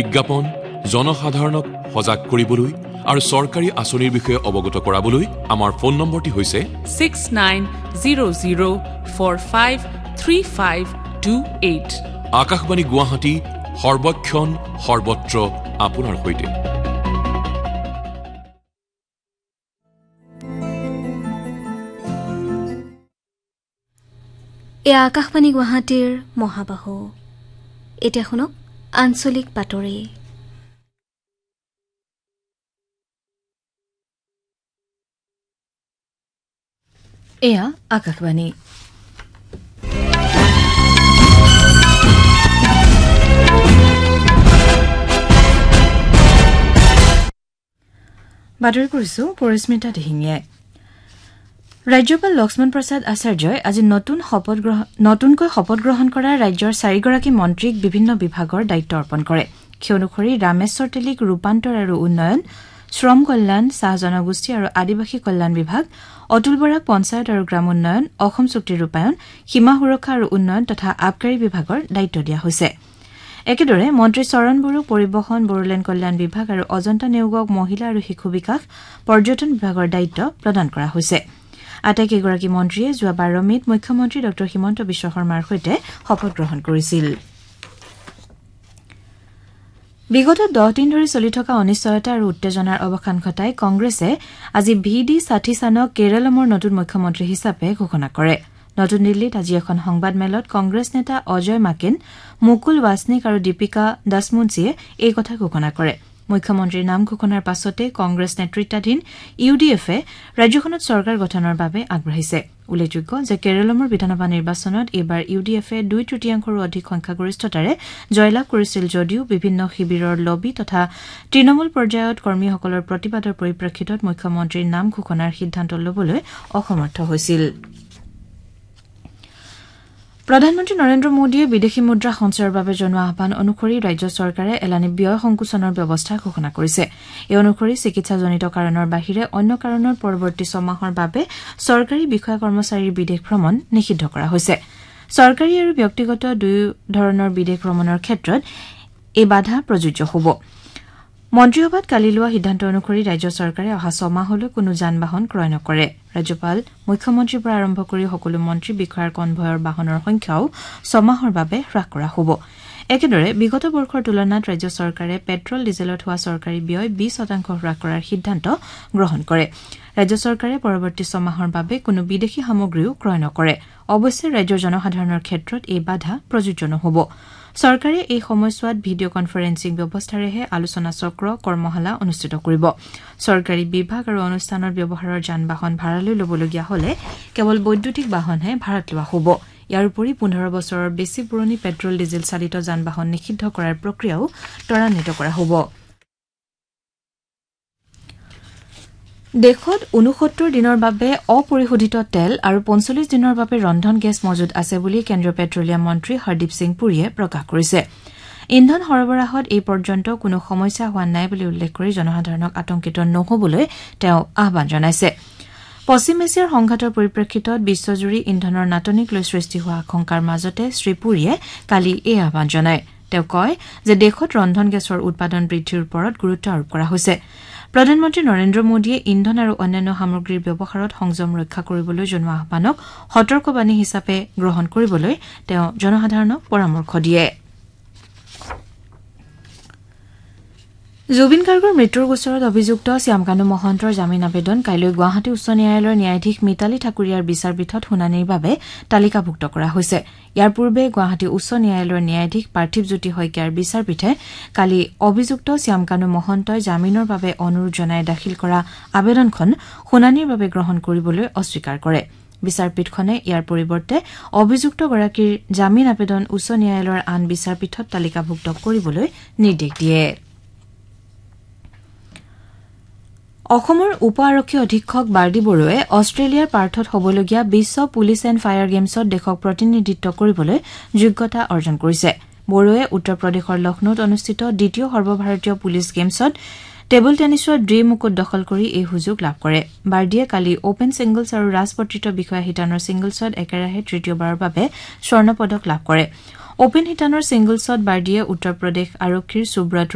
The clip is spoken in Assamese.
বিজ্ঞাপন জনসাধাৰণক সজাগ কৰিবলৈ আৰু চৰকাৰী আঁচনিৰ বিষয়ে অৱগত কৰাবলৈ আমাৰ ফোন নম্বৰটি হৈছে 6900453528 আকাশবাণী গুৱাহাটী সৰ্বক্ষণ সৰ্বত্ৰ আপোনাৰ সৈতে এয়া আকাশবাণী গুৱাহাটীৰ মহাবাহু এতিয়া শুনক আঞ্চলিক বাতৰি এয়া আকাশবাণী বাতৰি কৰিছো পৰিস্মিতা দিহিঙীয়াই ৰাজ্যপাল লক্ষ্মণ প্ৰসাদ আচাৰ্যই আজি নতুনকৈ শপত গ্ৰহণ কৰা ৰাজ্যৰ 4গৰাকী মন্ত্ৰীক বিভিন্ন বিভাগৰ দায়িত্ব অৰ্পণ কৰে সেই অনুসৰি ৰামেশ্বৰ তেলীক ৰূপান্তৰ আৰু উন্নয়ন শ্ৰম কল্যাণ চাহ জনগোষ্ঠী আৰু আদিবাসী কল্যাণ বিভাগ অতুল বৰাক পঞ্চায়ত আৰু গ্ৰাম উন্নয়ন অসম চুক্তি ৰূপায়ণ সীমা সুৰক্ষা আৰু উন্নয়ন তথা আবকাৰী বিভাগৰ দায়িত্ব দিয়া হৈছে একেদৰে মন্ত্ৰী চৰণ বড়ো পৰিবহণ বড়োলেণ্ড কল্যাণ বিভাগ আৰু অজন্তা নেওগক মহিলা আৰু শিশু বিকাশ পৰ্যটন বিভাগৰ দায়িত্ব প্ৰদান কৰা হৈছে আটাইকেইগৰাকী মন্ত্ৰীয়ে যোৱা 12 মেত মুখ্যমন্ত্ৰী ড হিমন্ত বিশ্ব শৰ্মাৰ সৈতে শপত গ্ৰহণ কৰিছিল বিগত 10 দিন ধৰি চলি থকা অনিশ্চয়তা আৰু উত্তেজনাৰ অৱসান ঘটাই কংগ্ৰেছে আজি ভিডি সাথীসানক কেৰালামৰ নতুন মুখ্যমন্ত্ৰী হিচাপে ঘোষণা কৰে নতুন দিল্লীত আজি এখন সংবাদমেলত কংগ্ৰেছ নেতা অজয় মাকিন মুকুল ৱাছনিক আৰু দীপিকা দাসমুঞ্চিয়ে এই কথা ঘোষণা কৰে মুখ্যমন্ত্ৰীৰ নাম ঘোষণাৰ পাছতে কংগ্ৰেছ নেতৃত্বাধীন ইউডিএফে ৰাজ্যখনত চৰকাৰ গঠনৰ বাবে আগবাঢ়িছে উল্লেখযোগ্য যে কেৰালামৰ বিধানসভা নিৰ্বাচনত এইবাৰ ইউডিএফে 2/3ৰো অধিক সংখ্যাগৰিষ্ঠতাৰে জয়লাভ কৰিছিল যদিও বিভিন্ন শিবিৰৰ লবি তথা তৃণমূল পৰ্যায়ত কৰ্মীসকলৰ প্ৰতিবাদৰ পৰিপ্ৰেক্ষিতত মুখ্যমন্ত্ৰীৰ নাম ঘোষণাৰ সিদ্ধান্ত ল'বলৈ অসমৰ্থ হৈছিল প্ৰধানমন্ত্ৰী নৰেন্দ্ৰ মোদীয়ে বিদেশী মুদ্ৰা সঞ্চয়ৰ বাবে জনোৱা আহ্বান অনুসৰি ৰাজ্য চৰকাৰে এলানি ব্যয় সংকোচনৰ ব্যৱস্থা ঘোষণা কৰিছে এই অনুসৰি চিকিৎসাজনিত কাৰণৰ বাহিৰে অন্য কাৰণৰ পৰৱৰ্তী 6 মাহৰ বাবে চৰকাৰী বিষয়া কৰ্মচাৰীৰ বিদেশ ভ্ৰমণ নিষিদ্ধ কৰা হৈছে চৰকাৰী আৰু ব্যক্তিগত দুয়ো ধৰণৰ বিদেশ ভ্ৰমণৰ ক্ষেত্ৰত এই বাধা প্ৰযোজ্য হ'ব মন্ত্ৰীসভাত কালি লোৱা সিদ্ধান্ত অনুসৰি ৰাজ্য চৰকাৰে অহা 6 মাহলৈ কোনো যান-বাহন ক্ৰয় নকৰে ৰাজ্যপাল মুখ্যমন্ত্ৰীৰ পৰা আৰম্ভ কৰি সকলো মন্ত্ৰী বিষয়াৰ কনভয়ৰ বাহনৰ সংখ্যাও 6 মাহৰ বাবে হ্ৰাস কৰা হ'ব একেদৰে বিগত বৰ্ষৰ তুলনাত ৰাজ্য চৰকাৰে পেট্ৰল ডিজেলত হোৱা চৰকাৰী ব্যয় 20% হ্ৰাস কৰাৰ সিদ্ধান্ত গ্ৰহণ কৰে ৰাজ্য চৰকাৰে পৰৱৰ্তী 6 মাহৰ বাবে কোনো বিদেশী সামগ্ৰীও ক্ৰয় নকৰে অৱশ্যে ৰাজ্যৰ জনসাধাৰণৰ ক্ষেত্ৰত এই বাধা প্ৰযোজ্য নহ'ব চৰকাৰে এই সময়ছোৱাত ভিডিঅ' কনফাৰেন্সিং ব্যৱস্থাৰেহে আলোচনা চক্ৰ কৰ্মশালা অনুষ্ঠিত কৰিব চৰকাৰী বিভাগ আৰু অনুষ্ঠানৰ ব্যৱহাৰৰ যান-বাহন ভাড়ালৈ ল'বলগীয়া হ'লে কেৱল বৈদ্যুতিক বাহনহে ভাড়াত লোৱা হ'ব ইয়াৰ উপৰি 15 বছৰৰ বেছি পুৰণি পেট্ৰল ডিজেল চালিত যান-বাহন নিষিদ্ধ কৰাৰ প্ৰক্ৰিয়াও ত্বৰান্বিত কৰা হ'ব দেশত 69 দিনৰ বাবে অপৰিশোধিত তেল আৰু 45 দিনৰ বাবে ৰন্ধন গেছ মজুত আছে বুলি কেন্দ্ৰীয় পেট্ৰলিয়াম মন্ত্ৰী হৰদীপ সিং পুৰীয়ে প্ৰকাশ কৰিছে ইন্ধন সৰবৰাহত এই পৰ্যন্ত কোনো সমস্যা হোৱা নাই বুলি উল্লেখ কৰি জনসাধাৰণক আতংকিত নহ'বলৈ তেওঁ আহ্বান জনাইছে পশ্চিম এছিয়াৰ সংঘাতৰ পৰিপ্ৰেক্ষিতত বিশ্বজুৰি ইন্ধনৰ নাটনিক লৈ সৃষ্টি হোৱা আশংকাৰ মাজতে শ্ৰী পুৰীয়ে কালি এই আহ্বান জনায় তেওঁ কয় যে দেশত ৰন্ধন গেছৰ উৎপাদন বৃদ্ধিৰ ওপৰত গুৰুত্ব আৰোপ কৰা হৈছে প্ৰধানমন্ত্ৰী নৰেন্দ্ৰ মোদীয়ে ইন্ধন আৰু অন্যান্য সামগ্ৰীৰ ব্যৱহাৰত সংযম ৰক্ষা কৰিবলৈ জনোৱা আহ্বানক সতৰ্কবাণী হিচাপে গ্ৰহণ কৰিবলৈ তেওঁ জনসাধাৰণক পৰামৰ্শ দিয়ে জুবিন গাৰ্গৰ মৃত্যুৰ গোচৰত অভিযুক্ত শ্যামকানু মহন্তৰ জামিন আবেদন কাইলৈ গুৱাহাটী উচ্চ ন্যায়ালয়ৰ ন্যায়াধীশ মিতালী ঠাকুৰীয়াৰ বিচাৰপীঠত শুনানিৰ বাবে তালিকাভুক্ত কৰা হৈছে ইয়াৰ পূৰ্বে গুৱাহাটী উচ্চ ন্যায়ালয়ৰ ন্যায়াধীশ পাৰ্থিৱ জ্যোতি শইকীয়াৰ বিচাৰপীঠে কালি অভিযুক্ত শ্যামকানু মহন্তই জামিনৰ বাবে অনুৰোধ জনাই দাখিল কৰা আবেদনখন শুনানিৰ বাবে গ্ৰহণ কৰিবলৈ অস্বীকাৰ কৰে বিচাৰপীঠখনে ইয়াৰ পৰিৱৰ্তে অভিযুক্তগৰাকীৰ জামিন আবেদন উচ্চ ন্যায়ালয়ৰ আন বিচাৰপীঠত তালিকাভুক্ত কৰিবলৈ নিৰ্দেশ দিয়ে অসমৰ উপ আৰক্ষী অধীক্ষক বাৰ্ডি বড়োৱে অষ্ট্ৰেলিয়াৰ পাৰ্থত হ'বলগীয়া বিশ্ব পুলিচ এণ্ড ফায়াৰ গেমছত দেশক প্ৰতিনিধিত্ব কৰিবলৈ যোগ্যতা অৰ্জন কৰিছে বড়োৱে উত্তৰ প্ৰদেশৰ লক্ষ্ণৌত অনুষ্ঠিত দ্বিতীয় সৰ্বভাৰতীয় পুলিচ গেমছত টেবুল টেনিছৰ মুকুট দখল কৰি এই সুযোগ লাভ কৰে বাৰ্ডিয়ে কালি অপেন ছিংগলছ আৰু ৰাজপত্ৰিত বিষয়া শিতানৰ ছিংগলছত একেৰাহে তৃতীয়বাৰৰ বাবে স্বৰ্ণ পদক লাভ কৰে অপেন শিতানৰ ছিংগলছত বাৰ্ডিয়ে উত্তৰ প্ৰদেশ আৰক্ষীৰ সুব্ৰত